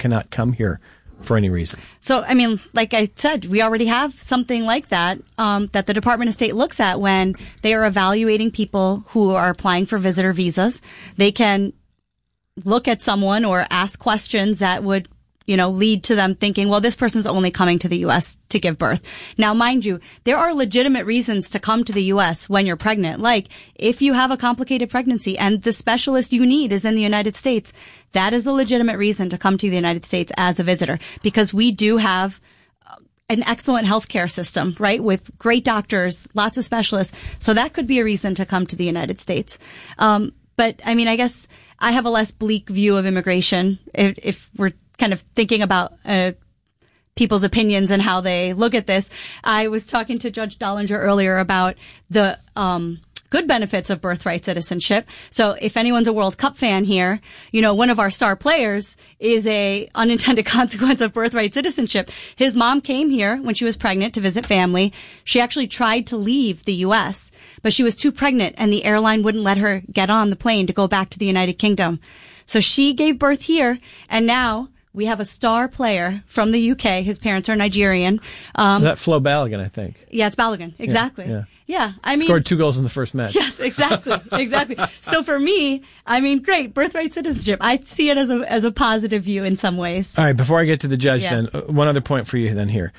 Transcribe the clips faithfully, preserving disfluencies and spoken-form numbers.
cannot come here for any reason. So, I mean, like I said, we already have something like that, um, that the Department of State looks at when they are evaluating people who are applying for visitor visas. They can look at someone or ask questions that would, you know, lead to them thinking, well, this person's only coming to the U S to give birth. Now, mind you, there are legitimate reasons to come to the U S when you're pregnant. Like, if you have a complicated pregnancy and the specialist you need is in the United States, that is a legitimate reason to come to the United States as a visitor, because we do have an excellent healthcare system, right, with great doctors, lots of specialists. So that could be a reason to come to the United States. Um, but, I mean, I guess I have a less bleak view of immigration if, if we're kind of thinking about uh, people's opinions and how they look at this. I was talking to Judge Dollinger earlier about the um good benefits of birthright citizenship. So if anyone's a World Cup fan here, you know, one of our star players is a unintended consequence of birthright citizenship. His mom came here when she was pregnant to visit family. She actually tried to leave the U S, but she was too pregnant and the airline wouldn't let her get on the plane to go back to the United Kingdom. So she gave birth here, and now we have a star player from the U K. His parents are Nigerian. Um, that Flo Balogun, I think. Yeah, it's Balogun. Exactly. Yeah, yeah. Yeah, I mean, scored two goals in the first match. Yes, exactly, exactly. So for me, I mean, great birthright citizenship. I see it as a as a positive view in some ways. All right, before I get to the judge, Yeah. then uh, one other point for you. Then here,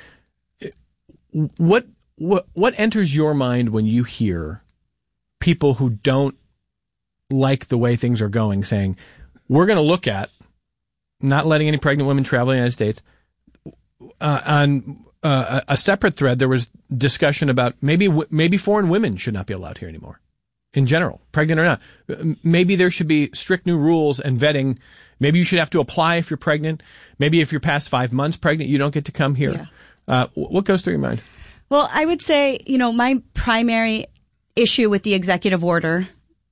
what what what enters your mind when you hear people who don't like the way things are going saying, "We're going to look at not letting any pregnant women travel in the United States." Uh, on uh, a separate thread, there was discussion about maybe maybe foreign women should not be allowed here anymore, in general, pregnant or not. Maybe there should be strict new rules and vetting. Maybe you should have to apply if you're pregnant. Maybe if you're past five months pregnant, you don't get to come here. Yeah. Uh, what goes through your mind? Well, I would say, you know, my primary issue with the executive order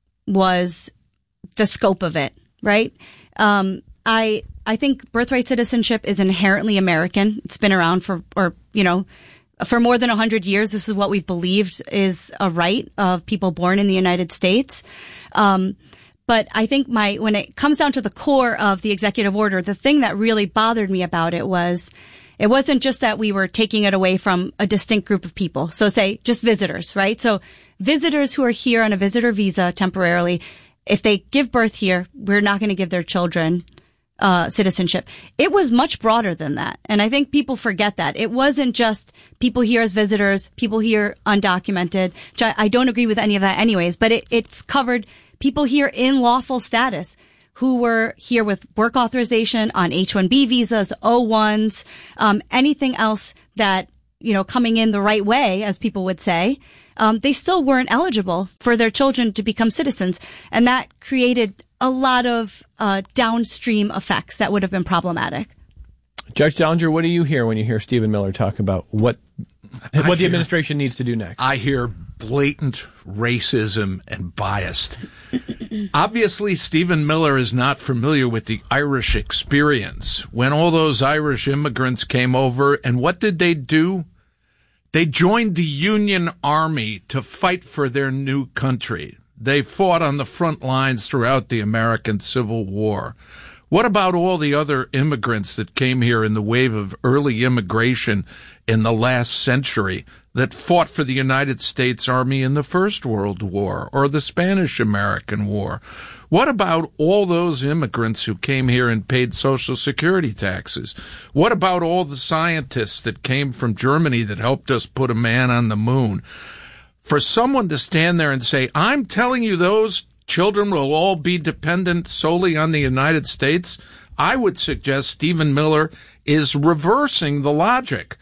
was the scope of it, right? Um, I I think birthright citizenship is inherently American. It's been around for, or, you know, for more than one hundred years. This is what we've believed is a right of people born in the United States. Um, but I think my, when it comes down to the core of the executive order, the thing that really bothered me about it was, it wasn't just that we were taking it away from a distinct group of people. So say just visitors, right? So visitors who are here on a visitor visa temporarily, if they give birth here, we're not going to give their children Uh, citizenship. It was much broader than that. And I think people forget that. It wasn't just people here as visitors, people here undocumented, which I, I don't agree with any of that anyways, but it, it's covered people here in lawful status who were here with work authorization on H one B visas, O ones, um, anything else that, you know, coming in the right way, as people would say. Um, they still weren't eligible for their children to become citizens. And that created a lot of uh, downstream effects that would have been problematic. Judge Dollinger, what do you hear when you hear Stephen Miller talk about what what I the hear, administration needs to do next? I hear blatant racism and bias. Obviously, Stephen Miller is not familiar with the Irish experience. When all those Irish immigrants came over, and what did they do? They joined the Union Army to fight for their new country. They fought on the front lines throughout the American Civil War. What about all the other immigrants that came here in the wave of early immigration in the last century that fought for the United States Army in the First World War or the Spanish-American War? What about all those immigrants who came here and paid Social Security taxes? What about all the scientists that came from Germany that helped us put a man on the moon? For someone to stand there and say, I'm telling you those children will all be dependent solely on the United States, I would suggest Stephen Miller is reversing the logic.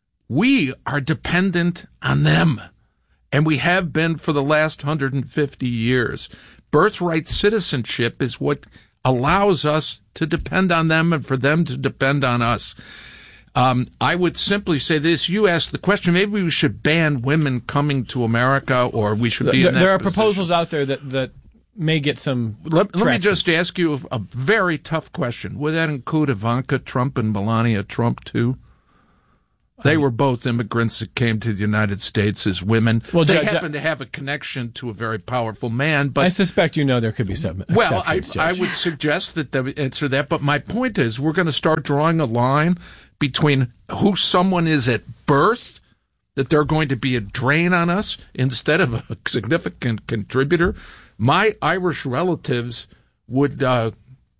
We are dependent on them, and we have been for the last one hundred fifty years. Birthright citizenship is what allows us to depend on them and for them to depend on us. Um, I would simply say this. You asked the question, maybe we should ban women coming to America, or we should be there, in that There are position. proposals out there that, that may get some let, let me traction. just ask you a very tough question. Would that include Ivanka Trump and Melania Trump, too? They were both immigrants that came to the United States as women. Well, they Judge, happened to have a connection to a very powerful man. But I suspect you know there could be some well, I, exceptions, I Judge. would suggest that they would answer that. But my point is, we're going to start drawing a line between who someone is at birth, that they're going to be a drain on us instead of a significant contributor. My Irish relatives would uh,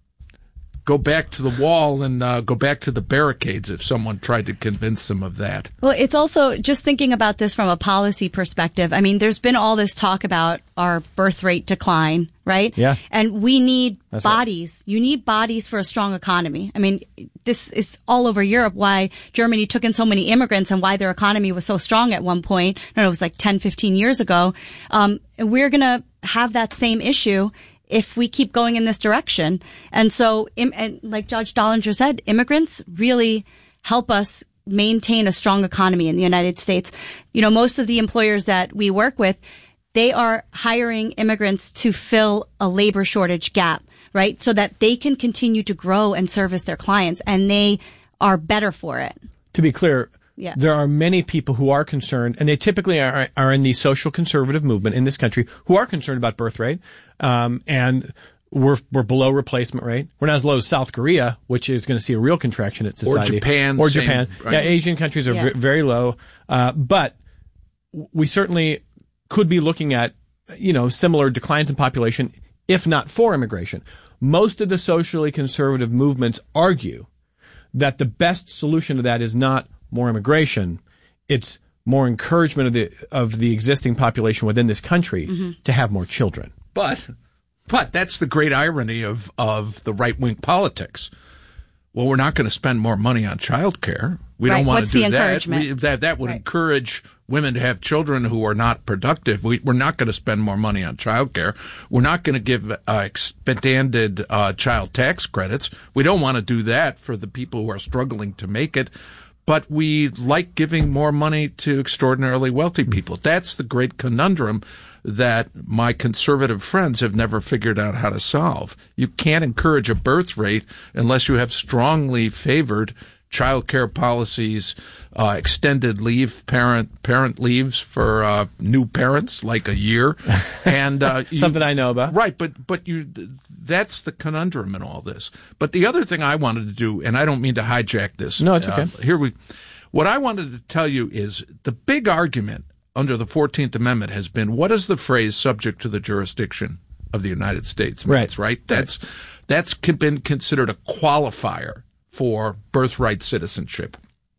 go back to the wall and uh, go back to the barricades if someone tried to convince them of that. Well, it's also just thinking about this from a policy perspective. I mean, there's been all this talk about our birth rate decline, right? Yeah. And we need That's bodies. Right. You need bodies for a strong economy. I mean, this is all over Europe why Germany took in so many immigrants and why their economy was so strong at one point. I don't know, it was like ten, fifteen years ago. Um, we're going to have that same issue if we keep going in this direction. And so, and like Judge Dollinger said, immigrants really help us maintain a strong economy in the United States. You know, most of the employers that we work with, they are hiring immigrants to fill a labor shortage gap, right? So that they can continue to grow and service their clients, and they are better for it. To be clear, yeah. There are many people who are concerned, and they typically are, are in the social conservative movement in this country, who are concerned about birth rate. Um, and we're we're below replacement rate. We're not as low as South Korea, which is going to see a real contraction in society. Or Japan. Or same, Japan. right? Yeah, Asian countries are yeah. v- very low. Uh, but we certainly could be looking at, you know, similar declines in population, if not for immigration. Most of the socially conservative movements argue that the best solution to that is not more immigration. It's more encouragement of the of the existing population within this country mm-hmm. to have more children. But, but that's the great irony of, of the right-wing politics. Well, we're not going to spend more money on child care. We right. don't want What's to do the that. encouragement? We, that that would right. encourage women to have children who are not productive. We, we're not going to spend more money on child care. We're not going to give uh, expanded uh, child tax credits. We don't want to do that for the people who are struggling to make it. But we like giving more money to extraordinarily wealthy people. That's the great conundrum that my conservative friends have never figured out how to solve. You can't encourage a birth rate unless you have strongly favored child care policies, uh, extended leave, parent parent leaves for uh, new parents, like a year, and uh, you, something I know about. Right, but but you that's the conundrum in all this. But the other thing I wanted to do, and I don't mean to hijack this. No, it's okay. Uh, here we, what I wanted to tell you is the big argument under the fourteenth Amendment has been, what is the phrase "subject to the jurisdiction of the United States" means, right? Right. That's that's been considered a qualifier for birthright citizenship.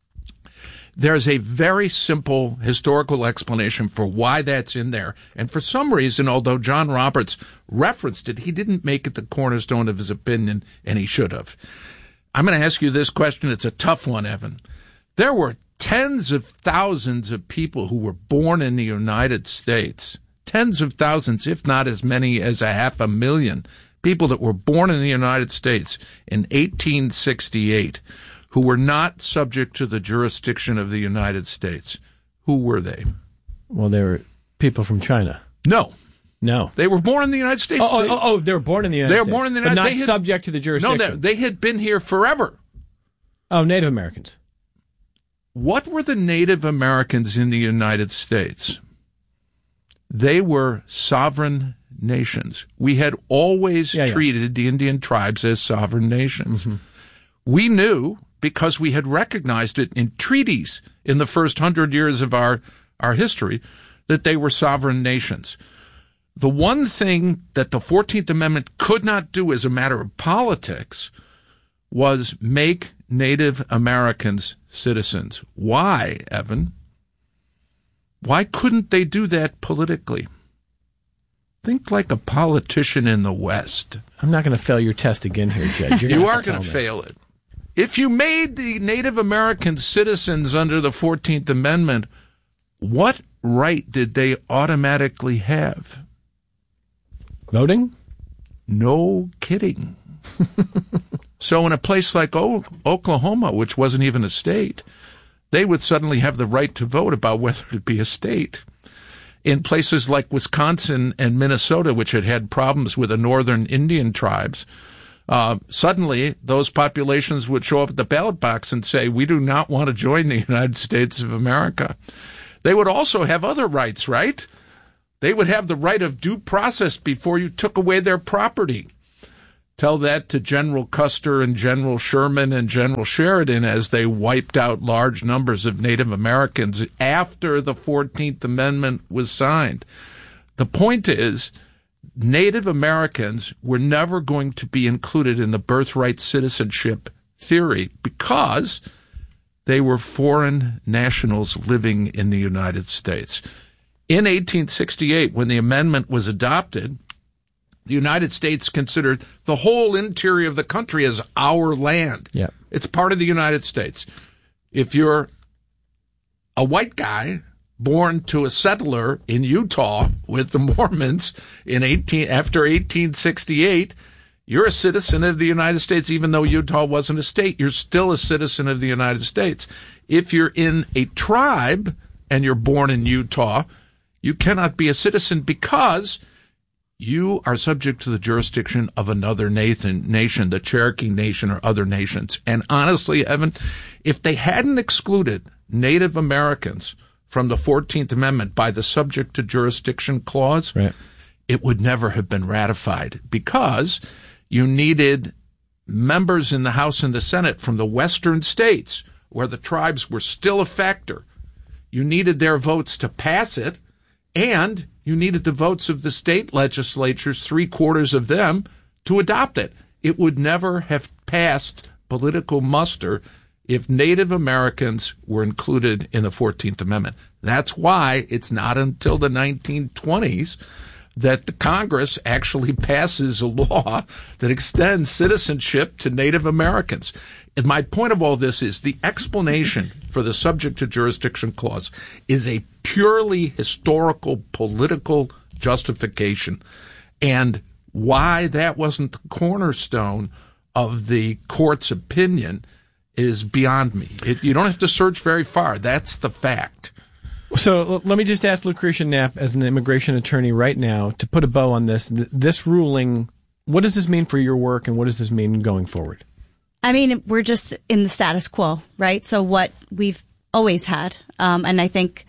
There's a very simple historical explanation for why that's in there. And for some reason, although John Roberts referenced it, he didn't make it the cornerstone of his opinion, and he should have. I'm going to ask you this question. It's a tough one, Evan. There were tens of thousands of people who were born in the United States, tens of thousands, if not as many as a half a million people that were born in the United States in eighteen sixty-eight who were not subject to the jurisdiction of the United States. Who were they? Well, they were people from China. No. No. They were born in the United States. Oh, they, oh, oh, they were born in the United they States. They were born in the United States. But not States. subject to the jurisdiction. No, they, they had been here forever. Oh, Native Americans. What were the Native Americans in the United States? They were sovereign nations. We had always yeah, treated yeah. the Indian tribes as sovereign nations. Mm-hmm. We knew, because we had recognized it in treaties in the first hundred years of our, our history, that they were sovereign nations. The one thing that the fourteenth Amendment could not do as a matter of politics was make Native Americans citizens. Why, Evan? Why couldn't they do that politically? Think like a politician in the West. I'm not going to fail your test again here, Judge. You're you gonna are going to fail it. If you made the Native Americans citizens under the fourteenth Amendment, what right did they automatically have? Voting? No kidding. So in a place like o- Oklahoma, which wasn't even a state, they would suddenly have the right to vote about whether to be a state. In places like Wisconsin and Minnesota, which had had problems with the northern Indian tribes, uh, suddenly those populations would show up at the ballot box and say, we do not want to join the United States of America. They would also have other rights, right? They would have the right of due process before you took away their property. Tell that to General Custer and General Sherman and General Sheridan as they wiped out large numbers of Native Americans after the fourteenth Amendment was signed. The point is, Native Americans were never going to be included in the birthright citizenship theory because they were foreign nationals living in the United States. In eighteen sixty-eight, when the amendment was adopted, the United States considered the whole interior of the country as our land. Yeah. It's part of the United States. If you're a white guy born to a settler in Utah with the Mormons in eighteen after eighteen sixty-eight, you're a citizen of the United States. Even though Utah wasn't a state, you're still a citizen of the United States. If you're in a tribe and you're born in Utah, you cannot be a citizen because you are subject to the jurisdiction of another nation, nation, the Cherokee Nation or other nations. And honestly, Evan, if they hadn't excluded Native Americans from the fourteenth Amendment by the subject to jurisdiction clause, right, it would never have been ratified because you needed members in the House and the Senate from the western states where the tribes were still a factor. You needed their votes to pass it, and you needed the votes of the state legislatures, three quarters of them, to adopt it. It would never have passed political muster if Native Americans were included in the fourteenth Amendment. That's why it's not until the nineteen twenties that the Congress actually passes a law that extends citizenship to Native Americans. And my point of all this is the explanation for the subject to jurisdiction clause is a purely historical, political justification. And why that wasn't the cornerstone of the court's opinion is beyond me. It, you don't have to search very far. That's the fact. So l- let me just ask Lucretia Knapp, as an immigration attorney right now, to put a bow on this. Th- this ruling, what does this mean for your work, and what does this mean going forward? I mean, we're just in the status quo, right? So what we've always had, um, and I think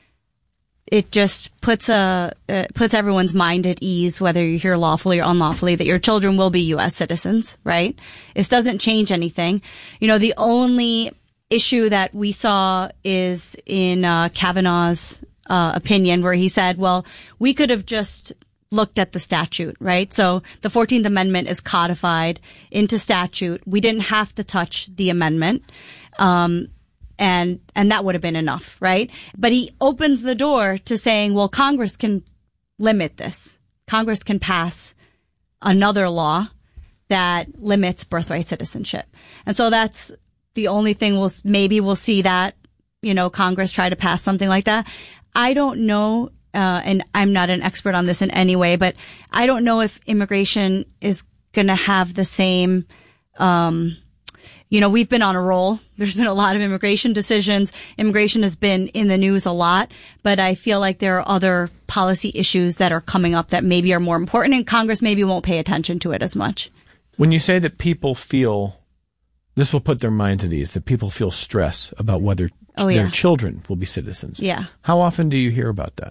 it just puts a uh, puts everyone's mind at ease, whether you're here lawfully or unlawfully, that your children will be U S citizens, right? This doesn't change anything. You know, the only issue that we saw is in uh, Kavanaugh's uh, opinion, where he said, well, we could have just looked at the statute, right? So the fourteenth Amendment is codified into statute. We didn't have to touch the amendment. Um, and, and that would have been enough, right? But he opens the door to saying, well, Congress can limit this. Congress can pass another law that limits birthright citizenship. And so that's the only thing we'll, maybe we'll see that, you know, Congress try to pass something like that. I don't know. Uh, and I'm not an expert on this in any way, but I don't know if immigration is going to have the same, um, you know, we've been on a roll. There's been a lot of immigration decisions. Immigration has been in the news a lot, but I feel like there are other policy issues that are coming up that maybe are more important, and Congress maybe won't pay attention to it as much. When you say that people feel, this will put their minds at ease, that people feel stress about whether oh, yeah. their children will be citizens. Yeah. How often do you hear about that?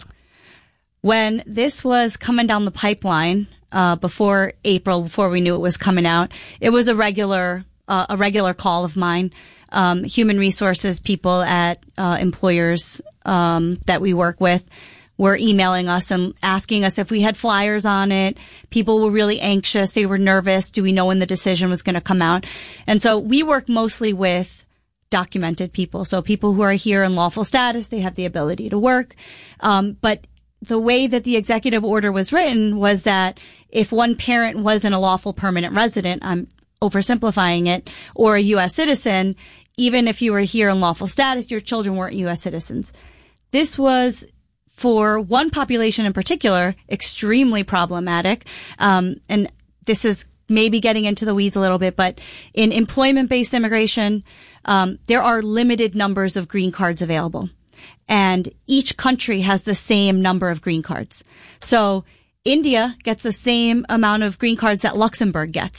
When this was coming down the pipeline, uh, before April, before we knew it was coming out, it was a regular, uh, a regular call of mine. Um, human resources people at, uh, employers, um, that we work with were emailing us and asking us if we had flyers on it. People were really anxious. They were nervous. Do we know when the decision was going to come out? And so we work mostly with documented people. So people who are here in lawful status, they have the ability to work. Um, but the way that the executive order was written was that if one parent wasn't a lawful permanent resident, I'm oversimplifying it, or a U S citizen, even if you were here in lawful status, your children weren't U S citizens. This was, for one population in particular, extremely problematic. Um, and this is maybe getting into the weeds a little bit, but in employment-based immigration, um, there are limited numbers of green cards available. And each country has the same number of green cards. So India gets the same amount of green cards that Luxembourg gets.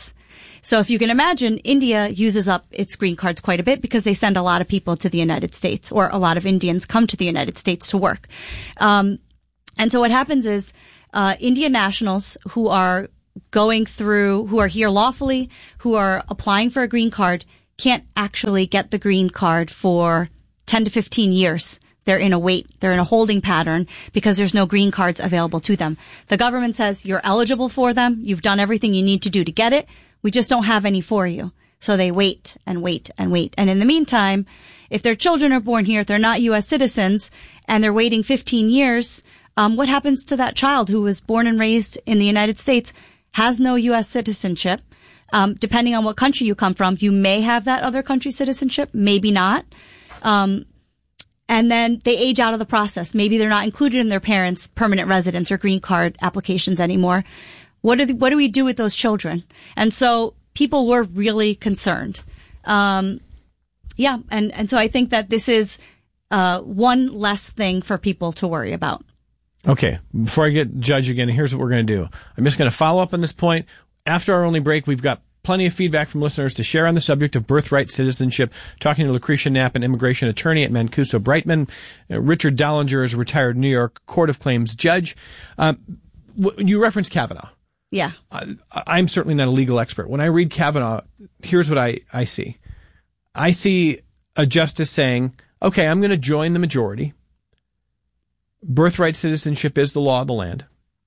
So if you can imagine, India uses up its green cards quite a bit because they send a lot of people to the United States, or a lot of Indians come to the United States to work. Um, and so what happens is, uh, Indian nationals who are going through, who are here lawfully, who are applying for a green card, can't actually get the green card for ten to fifteen years. They're in a wait, they're in a holding pattern because there's no green cards available to them. The government says you're eligible for them. You've done everything you need to do to get it. We just don't have any for you. So they wait and wait and wait. And in the meantime, if their children are born here, they're not U S citizens, and they're waiting fifteen years, um, what happens to that child who was born and raised in the United States, has no U S citizenship? Um, depending on what country you come from, you may have that other country's citizenship, maybe not. Um, And then they age out of the process. Maybe they're not included in their parents' permanent residence or green card applications anymore. What do, what do we do with those children? And so people were really concerned. Um, yeah. And, and so I think that this is, uh, one less thing for people to worry about. Okay. Before I get Judge again, here's what we're going to do. I'm just going to follow up on this point. After our only break, we've got plenty of feedback from listeners to share on the subject of birthright citizenship. Talking to Lucretia Knapp, an immigration attorney at Mancuso Brightman. Uh, Richard Dollinger is a retired New York Court of Claims judge. Um, w- you referenced Kavanaugh. Yeah. Uh, I'm certainly not a legal expert. When I read Kavanaugh, here's what I, I see. I see a justice saying, okay, I'm going to join the majority. Birthright citizenship is the law of the land.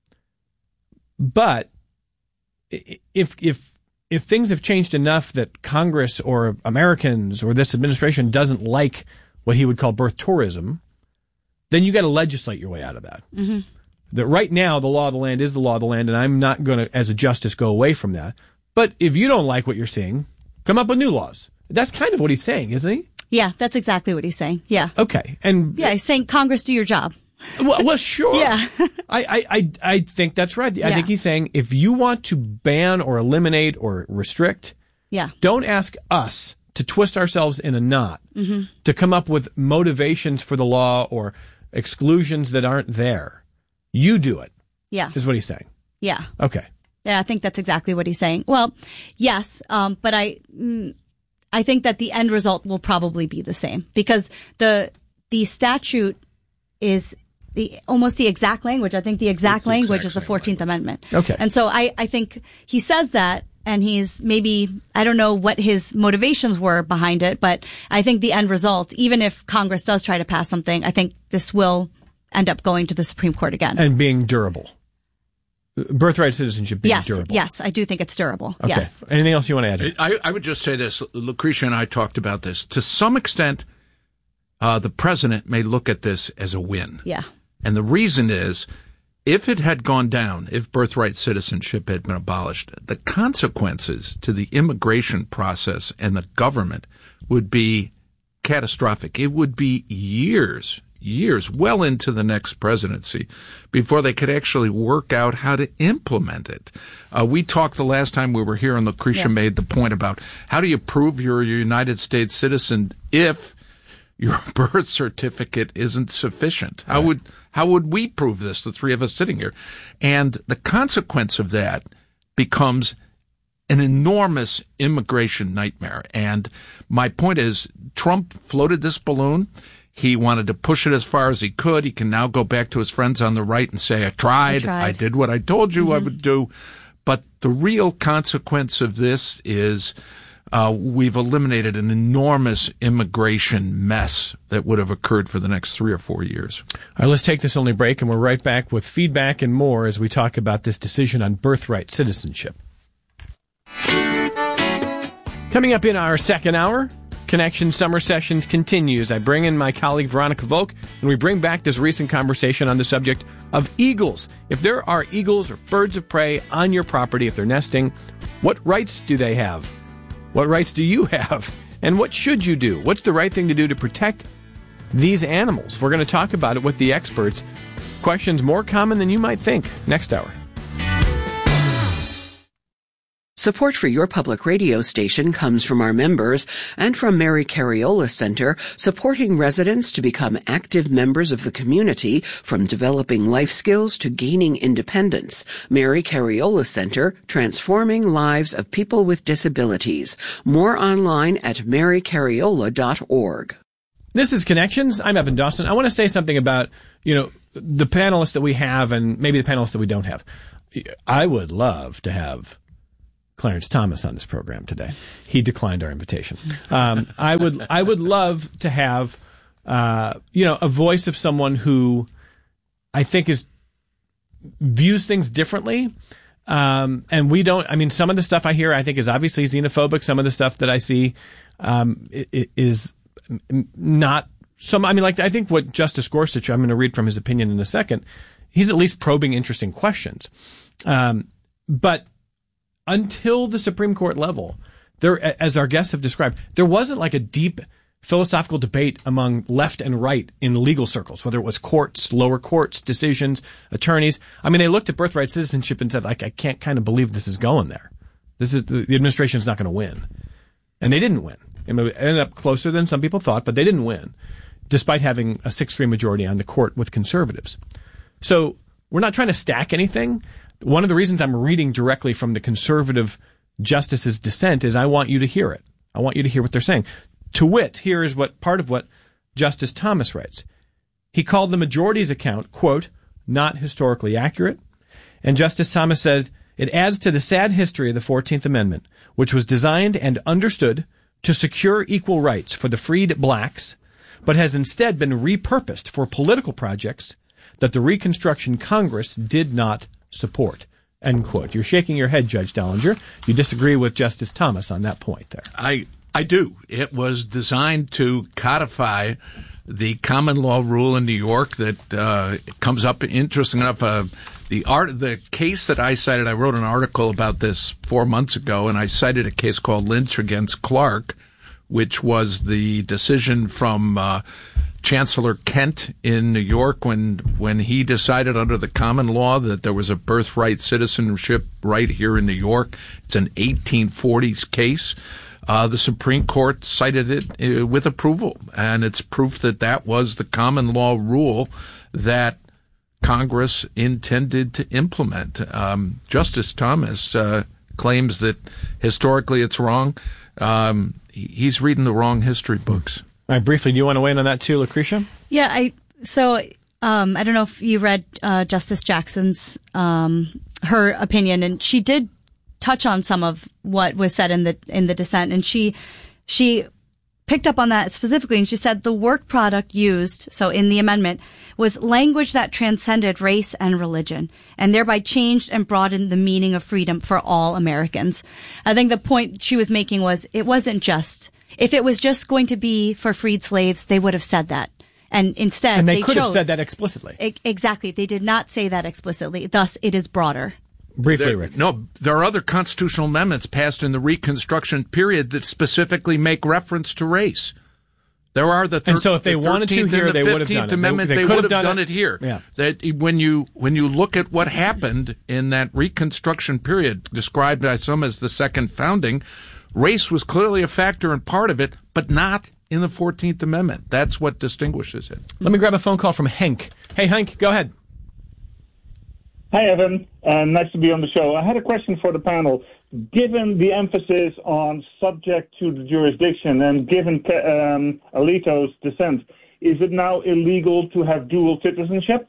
But if, if, If things have changed enough that Congress or Americans or this administration doesn't like what he would call birth tourism, then you got to legislate your way out of that. Mm-hmm. That right now, the law of the land is the law of the land, and I'm not going to, as a justice, go away from that. But if you don't like what you're seeing, come up with new laws. That's kind of what he's saying, isn't he? Yeah, that's exactly what he's saying. Yeah. Okay. And yeah, he's saying, Congress, do your job. Well, well sure. Yeah. I, I, I, I think that's right. I yeah. think he's saying if you want to ban or eliminate or restrict, yeah. don't ask us to twist ourselves in a knot mm-hmm. to come up with motivations for the law or exclusions that aren't there. You do it. Yeah. Is what he's saying. Yeah. Okay. Yeah, I think that's exactly what he's saying. Well, yes, um, but I, mm, I think that the end result will probably be the same because the, the statute is the almost the exact language. I think the exact the exact language is the fourteenth language. Amendment. Okay. And so I, I think he says that, and he's maybe, I don't know what his motivations were behind it, but I think the end result, even if Congress does try to pass something, I think this will end up going to the Supreme Court again. And being durable. Birthright citizenship being yes, durable. Yes, I do think it's durable. Okay. Yes. Anything else you want to add? I, I would just say this. Lucretia and I talked about this. To some extent, uh, the president may look at this as a win. Yeah. And the reason is, if it had gone down, if birthright citizenship had been abolished, the consequences to the immigration process and the government would be catastrophic. It would be years, years, well into the next presidency before they could actually work out how to implement it. Uh, we talked the last time we were here, and Lucretia yeah. made the point about how do you prove you're a United States citizen if your birth certificate isn't sufficient? How right. would how would we prove this, the three of us sitting here? And the consequence of that becomes an enormous immigration nightmare. And my point is, Trump floated this balloon. He wanted to push it as far as he could. He can now go back to his friends on the right and say, I tried. I, tried. I did what I told you mm-hmm. I would do. But the real consequence of this is Uh, we've eliminated an enormous immigration mess that would have occurred for the next three or four years. All right, let's take this only break, and we're right back with feedback and more as we talk about this decision on birthright citizenship. Coming up in our second hour, Connection Summer Sessions continues. I bring in my colleague Veronica Volk, and we bring back this recent conversation on the subject of eagles. If there are eagles or birds of prey on your property, if they're nesting, what rights do they have? What rights do you have? And what should you do? What's the right thing to do to protect these animals? We're going to talk about it with the experts. Questions more common than you might think. Next hour. Support for your public radio station comes from our members and from Mary Cariola Center, supporting residents to become active members of the community, from developing life skills to gaining independence. Mary Cariola Center, transforming lives of people with disabilities. More online at mary cariola dot org. This is Connections. I'm Evan Dawson. I want to say something about, you know, the panelists that we have and maybe the panelists that we don't have. I would love to have Clarence Thomas on this program today. He declined our invitation. Um, I would, I would love to have, uh, you know, a voice of someone who I think is views things differently. Um, and we don't. I mean, some of the stuff I hear, I think, is obviously xenophobic. Some of the stuff that I see um, is not. Some. I mean, like I think what Justice Gorsuch. I'm going to read from his opinion in a second. He's at least probing interesting questions, um, but. Until the Supreme Court level, there, as our guests have described, there wasn't like a deep philosophical debate among left and right in legal circles, whether it was courts, lower courts, decisions, attorneys. I mean, they looked at birthright citizenship and said, like, I can't kind of believe this is going there. This is the, the administration's not going to win. And they didn't win. It ended up closer than some people thought, but they didn't win, despite having a six three majority on the court with conservatives. So we're not trying to stack anything. One of the reasons I'm reading directly from the conservative justice's dissent is I want you to hear it. I want you to hear what they're saying. To wit, here is what part of what Justice Thomas writes. He called the majority's account, quote, not historically accurate. And Justice Thomas said, it adds to the sad history of the fourteenth Amendment, which was designed and understood to secure equal rights for the freed blacks, but has instead been repurposed for political projects that the Reconstruction Congress did not support, end quote. You're shaking your head, Judge Dellinger. You disagree with Justice Thomas on that point there. I I do. It was designed to codify the common law rule in New York that uh, comes up, interesting enough, uh, the art, the case that I cited, I wrote an article about this four months ago, and I cited a case called Lynch against Clark, which was the decision from uh, Chancellor Kent in New York when when he decided under the common law that there was a birthright citizenship right here in New York. It's an eighteen forties case. Uh, the Supreme Court cited it uh, with approval, and it's proof that that was the common law rule that Congress intended to implement. Um, Justice Thomas uh, claims that historically it's wrong. Um, he's reading the wrong history books. All right, briefly, do you want to weigh in on that too, Lucretia? Yeah, I so um, I don't know if you read uh, Justice Jackson's um, her opinion, and she did touch on some of what was said in the in the dissent, and she she picked up on that specifically, and she said the work product used, so in the amendment, was language that transcended race and religion, and thereby changed and broadened the meaning of freedom for all Americans. I think the point she was making was it wasn't just. If it was just going to be for freed slaves, they would have said that. And instead, and they, they could chose, have said that explicitly. E- exactly. They did not say that explicitly. Thus, it is broader. Briefly, there, Rick. No, there are other constitutional amendments passed in the Reconstruction period that specifically make reference to race. There are the thir- and so if they the wanted to here, the they would have done it. Amendment, they, they, they would have done, done it. it here. Yeah. That when you when you look at what happened in that Reconstruction period, described by some as the second founding, race was clearly a factor and part of it, but not in the fourteenth Amendment. That's what distinguishes it. Let me grab a phone call from Hank. Hey, Hank, go ahead. Hi, Evan. Uh, nice to be on the show. I had a question for the panel. Given the emphasis on subject to the jurisdiction and given um, Alito's dissent, is it now illegal to have dual citizenship?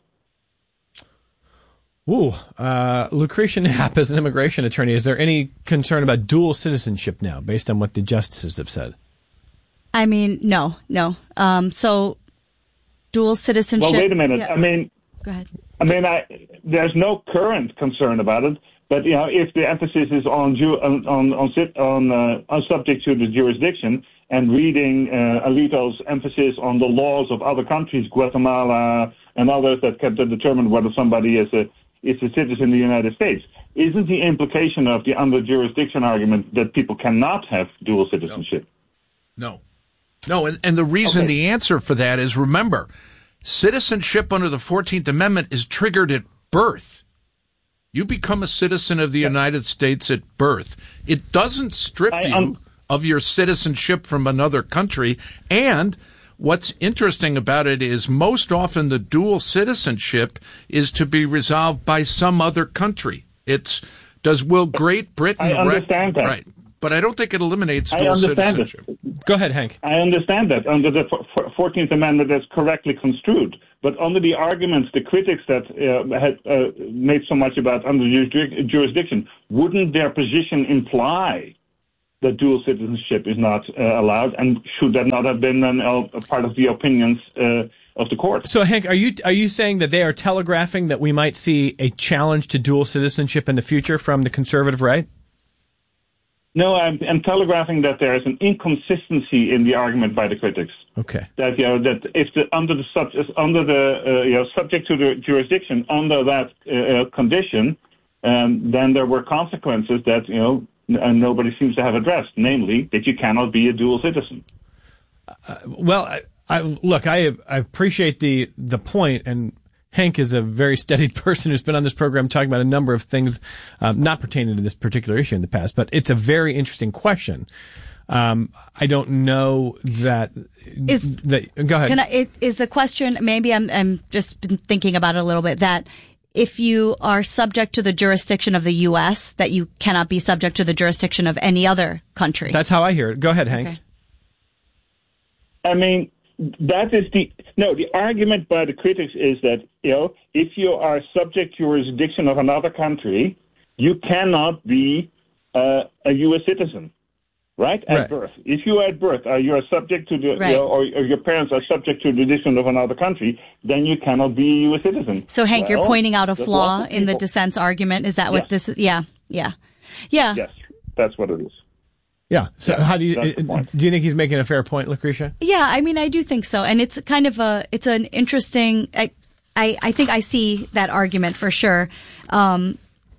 Ooh, uh, Lucretia Knapp, as an immigration attorney, is there any concern about dual citizenship now, based on what the justices have said? I mean, no, no. Um, so, dual citizenship. Well, wait a minute. Yeah. I mean, go ahead. I mean, I, there's no current concern about it. But you know, if the emphasis is on ju- on on on, on, uh, on subject to the jurisdiction, and reading uh, Alito's emphasis on the laws of other countries, Guatemala and others, that can determine whether somebody is a is a citizen of the United States, isn't the implication of the under jurisdiction argument that people cannot have dual citizenship? No. No, and, and the reason, okay. the answer for that is, remember, citizenship under the fourteenth Amendment is triggered at birth. You become a citizen of the United States at birth. It doesn't strip I, you um, of your citizenship from another country. And what's interesting about it is most often the dual citizenship is to be resolved by some other country. It's, does will Great Britain... I understand rec- that. Right. But I don't think it eliminates I dual understand citizenship. it. Go ahead, Hank. I understand that under the fourteenth Amendment that's correctly construed. But under the arguments, the critics that uh, had uh, made so much about under jurisdiction, wouldn't their position imply that dual citizenship is not uh, allowed? And should that not have been an, uh, a part of the opinions uh, of the court? So, Hank, are you are you saying that they are telegraphing that we might see a challenge to dual citizenship in the future from the conservative right? No, I'm, I'm telegraphing that there is an inconsistency in the argument by the critics. Okay. That you know that if the under the sub, under the uh, you know subject to the jurisdiction under that uh, condition, um, then there were consequences that you know n- nobody seems to have addressed, namely that you cannot be a dual citizen. Uh, well, I, I look, I I appreciate the the point, and Hank is a very studied person who's been on this program talking about a number of things um, not pertaining to this particular issue in the past, but it's a very interesting question. Um, I don't know that. Is, that go ahead. Can I, it, is the question, maybe I'm, I'm just been thinking about it a little bit, that if you are subject to the jurisdiction of the U S, that you cannot be subject to the jurisdiction of any other country. That's how I hear it. Go ahead, Hank. Okay. I mean, that is the no. The argument by the critics is that you know if you are subject to jurisdiction of another country, you cannot be uh, a U S citizen, right? At right. birth, if you are at birth, uh, you are subject to the right. you know, or, or your parents are subject to the jurisdiction of another country, then you cannot be a U S citizen. So, Hank, well, you're pointing out a there's flaw lots of in the people- dissent's argument. Is that what Yes. this is? Yeah, yeah, yeah. Yes, that's what it is. Yeah. So, Yeah, how do you that's the point. do you think he's making a fair point, Lucretia? Yeah, I mean, I do think so, and it's kind of a, it's an interesting. I, I, I think I see that argument for sure. Um,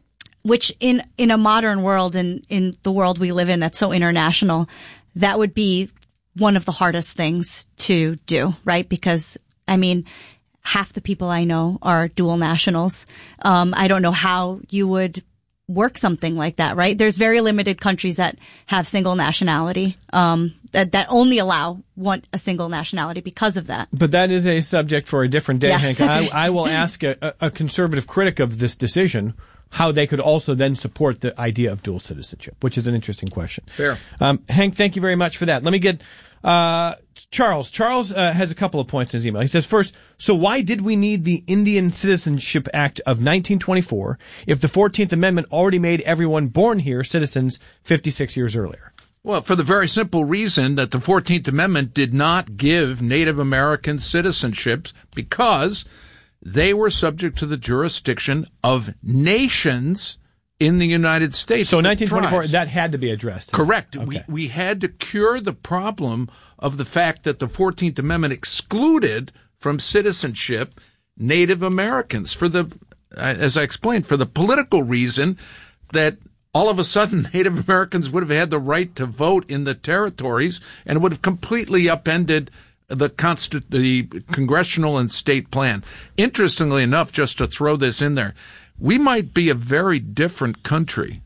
which in in a modern world, in in the world we live in, that's so international, that would be one of the hardest things to do, right? Because I mean, half the people I know are dual nationals. Um, I don't know how you would work something like that, right? There's very limited countries that have single nationality, um, that, that only allow one, a single nationality because of that. But that is a subject for a different day, Yes. Hank. I, I will ask a, a conservative critic of this decision how they could also then support the idea of dual citizenship, which is an interesting question. Fair. Um, Hank, thank you very much for that. Let me get uh, Charles. Charles uh, has a couple of points in his email. He says, first, so why did we need the Indian Citizenship Act of nineteen twenty-four if the fourteenth Amendment already made everyone born here citizens fifty-six years earlier? Well, for the very simple reason that the fourteenth Amendment did not give Native Americans citizenships because they were subject to the jurisdiction of nations in the United States. So in nineteen twenty-four, tribes. that had to be addressed. Correct. Okay. We we had to cure the problem of the fact that the fourteenth Amendment excluded from citizenship Native Americans for the, as I explained, for the political reason that all of a sudden Native Americans would have had the right to vote in the territories and would have completely upended the consti- the congressional and state plan. Interestingly enough, just to throw this in there, we might be a very different country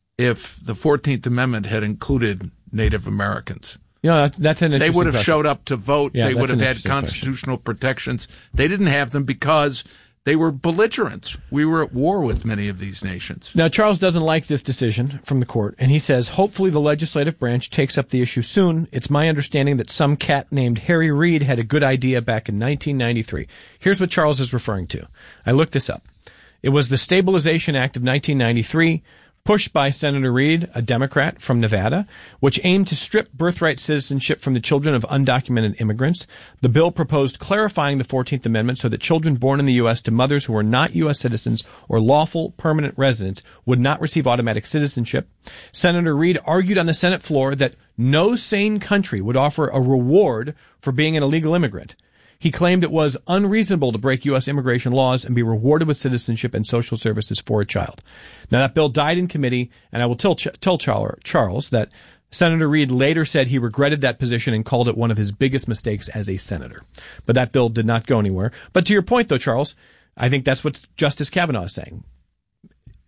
if the fourteenth Amendment had included Native Americans. You know, that's, that's an They interesting would have question. showed up to vote. Yeah, they that's would have an had interesting question. constitutional protections. They didn't have them because they were belligerents. We were at war with many of these nations. Now, Charles doesn't like this decision from the court, and he says, hopefully the legislative branch takes up the issue soon. It's my understanding that some cat named Harry Reid had a good idea back in nineteen ninety-three. Here's what Charles is referring to. I looked this up. It was the Stabilization Act of nineteen ninety-three, pushed by Senator Reid, a Democrat from Nevada, which aimed to strip birthright citizenship from the children of undocumented immigrants. The bill proposed clarifying the fourteenth Amendment so that children born in the U S to mothers who are not U S citizens or lawful permanent residents would not receive automatic citizenship. Senator Reid argued on the Senate floor that no sane country would offer a reward for being an illegal immigrant. He claimed it was unreasonable to break U S immigration laws and be rewarded with citizenship and social services for a child. Now, that bill died in committee, and I will tell, tell Charles that Senator Reid later said he regretted that position and called it one of his biggest mistakes as a senator. But that bill did not go anywhere. But to your point, though, Charles, I think that's what Justice Kavanaugh is saying.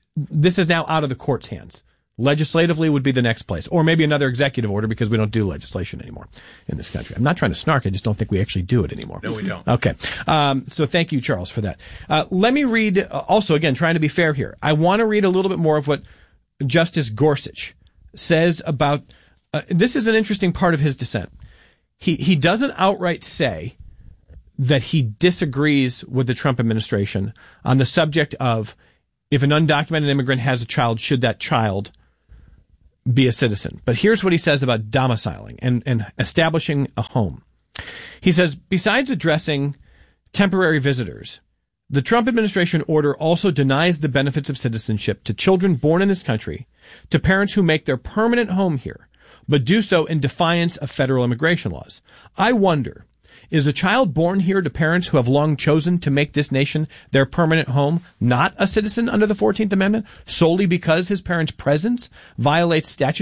this is now out of the court's hands. Legislatively would be the next place, or maybe another executive order because we don't do legislation anymore in this country. I'm not trying to snark. I just don't think we actually do it anymore. No, we don't. Okay. Um, so thank you, Charles, for that. Uh, let me read, uh, also, again, trying to be fair here. I want to read a little bit more of what Justice Gorsuch says about, uh, this is an interesting part of his dissent. He, he doesn't outright say that he disagrees with the Trump administration on the subject of if an undocumented immigrant has a child, should that child be a citizen? But here's what he says about domiciling and, and establishing a home. He says, besides addressing temporary visitors, the Trump administration order also denies the benefits of citizenship to children born in this country, to parents who make their permanent home here, but do so in defiance of federal immigration laws. I wonder, is a child born here to parents who have long chosen to make this nation their permanent home not a citizen under the fourteenth Amendment solely because his parents' presence violates statute